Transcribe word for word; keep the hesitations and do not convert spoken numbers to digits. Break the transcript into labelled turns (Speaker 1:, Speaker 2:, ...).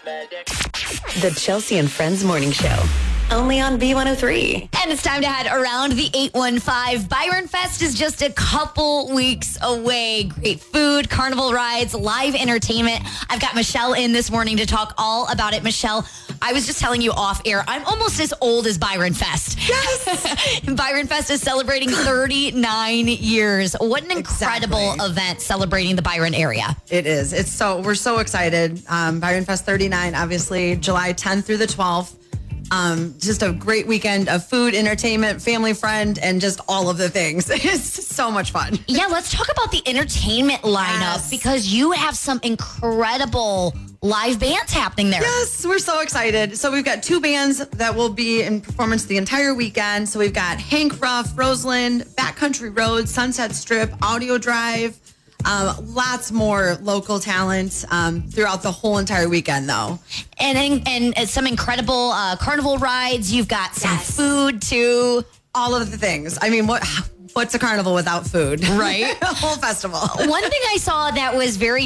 Speaker 1: The Chelsea and Friends Morning Show. Only on B one oh three.
Speaker 2: And it's time to head around the eight one five. Byron Fest is just a couple weeks away. Great food, carnival rides, live entertainment. I've got Michelle in this morning to talk all about it. Michelle, I was just telling you off air, I'm almost as old as Byron Fest.
Speaker 3: Yes!
Speaker 2: Byron Fest is celebrating thirty-nine years. What an incredible
Speaker 3: Exactly.
Speaker 2: event celebrating the Byron area.
Speaker 3: It is. It's so, we're so excited. Um, Byron Fest thirty-nine, obviously, July tenth through the twelfth. Um, just a great weekend of food, entertainment, family friend, and just all of the things. It's so much fun.
Speaker 2: Yeah, let's talk about the entertainment lineup
Speaker 3: Yes.
Speaker 2: because you have some incredible live bands happening there.
Speaker 3: Yes, we're so excited. So we've got two bands that will be in performance the entire weekend. So we've got Hank Ruff, Roseland, Backcountry Road, Sunset Strip, Audio Drive. Um, lots more local talent um, throughout the whole entire weekend, though.
Speaker 2: And, and and some incredible uh, carnival rides. You've got some
Speaker 3: Yes.
Speaker 2: food too.
Speaker 3: All of the things. I mean, what what's a carnival without food?
Speaker 2: Right.
Speaker 3: A whole festival.
Speaker 2: One thing I saw that was very